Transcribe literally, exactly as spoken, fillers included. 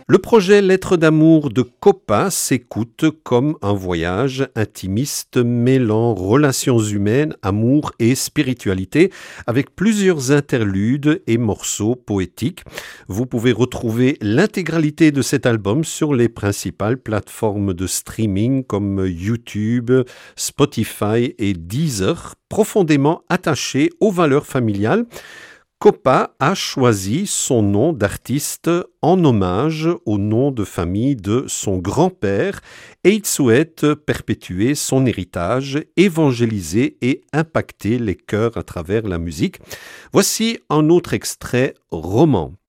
Le projet Lettres d'amour de Copa s'écoute comme un voyage intimiste mêlant relations humaines, amour et spiritualité avec plusieurs interludes et morceaux poétiques. Vous pouvez retrouver l'intégralité de cet album sur les principales plateformes de streaming comme YouTube, Spotify et Deezer, profondément attachés aux valeurs familiales. Copa a choisi son nom d'artiste en hommage au nom de famille de son grand-père et il souhaite perpétuer son héritage, évangéliser et impacter les cœurs à travers la musique. Voici un autre extrait, Roman.